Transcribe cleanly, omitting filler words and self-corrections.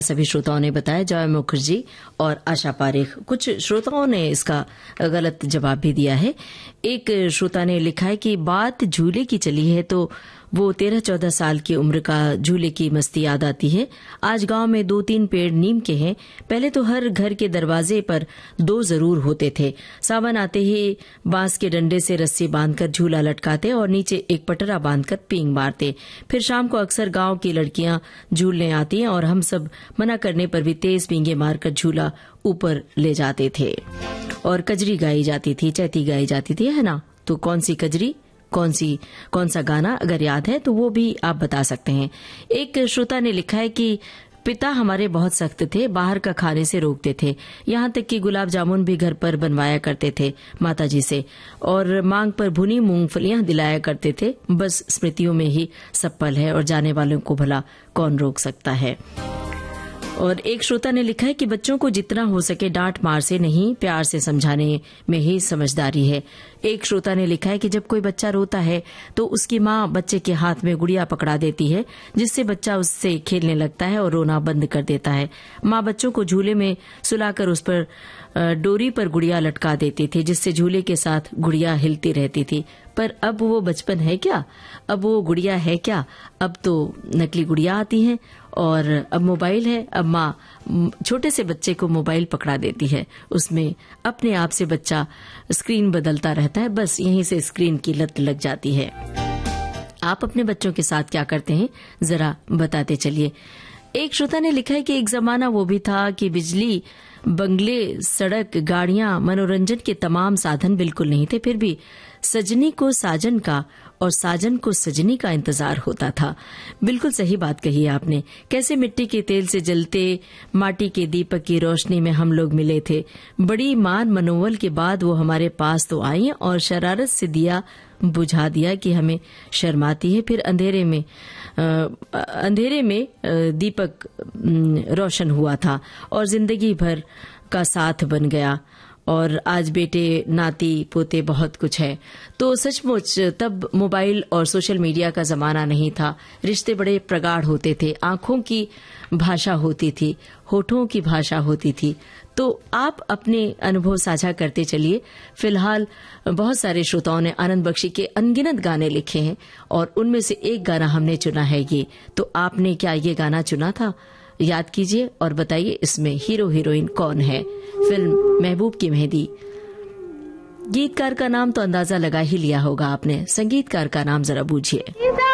सभी श्रोताओं ने बताया, जॉय मुखर्जी और आशा पारेख। कुछ श्रोताओं ने इसका गलत जवाब भी दिया है। एक श्रोता ने लिखा है कि बात झूले की चली है तो वो 13-14 साल की उम्र का झूले की मस्ती याद आती है। आज गांव में 2-3 पेड़ नीम के हैं। पहले तो हर घर के दरवाजे पर 2 जरूर होते थे। सावन आते ही बांस के डंडे से रस्सी बांधकर झूला लटकाते और नीचे एक पटरा बांधकर पींग मारते। फिर शाम को अक्सर गांव की लड़कियां झूलने आती हैं और हम सब मना करने पर भी तेज पींगे मारकर झूला ऊपर ले जाते थे। और कजरी गाई जाती थी, चैती गाई जाती थी, है ना? तो कौन सी कजरी, कौन सा गाना अगर याद है तो वो भी आप बता सकते हैं। एक श्रोता ने लिखा है कि पिता हमारे बहुत सख्त थे, बाहर का खाने से रोकते थे, यहाँ तक कि गुलाब जामुन भी घर पर बनवाया करते थे माताजी से, और मांग पर भुनी मूंगफलियां दिलाया करते थे। बस स्मृतियों में ही सब पल है और जाने वालों को भला कौन रोक सकता है। और एक श्रोता ने लिखा है कि बच्चों को जितना हो सके डांट मार से नहीं, प्यार से समझाने में ही समझदारी है। एक श्रोता ने लिखा है कि जब कोई बच्चा रोता है तो उसकी माँ बच्चे के हाथ में गुड़िया पकड़ा देती है, जिससे बच्चा उससे खेलने लगता है और रोना बंद कर देता है। माँ बच्चों को झूले में सुलाकर उस पर डोरी पर गुड़िया लटका देती थी, जिससे झूले के साथ गुड़िया हिलती रहती थी। पर अब वो बचपन है क्या? अब वो गुड़िया है क्या? अब तो नकली गुड़िया आती हैं और अब मोबाइल है। अब माँ छोटे से बच्चे को मोबाइल पकड़ा देती है, उसमें अपने आप से बच्चा स्क्रीन बदलता रहता है। बस यहीं से स्क्रीन की लत लग जाती है। आप अपने बच्चों के साथ क्या करते हैं, जरा बताते चलिए। एक श्रोता ने लिखा है कि एक जमाना वो भी था कि बिजली, बंगले, सड़क, गाड़ियां, मनोरंजन के तमाम साधन बिल्कुल नहीं थे, फिर भी सजनी को साजन का और साजन को सजनी का इंतजार होता था। बिल्कुल सही बात कही आपने। कैसे मिट्टी के तेल से जलते माटी के दीपक की रोशनी में हम लोग मिले थे। बड़ी मान मनोवल के बाद वो हमारे पास तो आई और शरारत से दिया बुझा दिया कि हमें शर्माती है। फिर अंधेरे में दीपक रोशन हुआ था और जिंदगी भर का साथ बन गया। और आज बेटे, नाती, पोते बहुत कुछ है। तो सचमुच तब मोबाइल और सोशल मीडिया का जमाना नहीं था। रिश्ते बड़े प्रगाढ़ होते थे, आंखों की भाषा होती थी, होठों की भाषा होती थी। तो आप अपने अनुभव साझा करते चलिए। फिलहाल बहुत सारे श्रोताओं ने आनंद बख्शी के अनगिनत गाने लिखे हैं और उनमें से एक गाना हमने चुना है ये। तो आपने क्या ये गाना चुना था? याद कीजिए और बताइए इसमें हीरो हीरोइन कौन है। फिल्म महबूब की मेहंदी। गीतकार का नाम तो अंदाजा लगा ही लिया होगा आपने, संगीतकार का नाम जरा बूझिए।